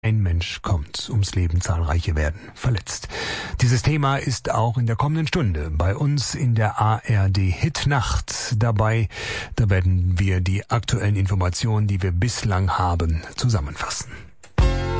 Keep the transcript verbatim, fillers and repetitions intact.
Ein Mensch kommt ums Leben, zahlreiche werden verletzt. Dieses Thema ist auch in der kommenden Stunde bei uns in der A R D Hitnacht dabei. Da werden wir die aktuellen Informationen, die wir bislang haben, zusammenfassen.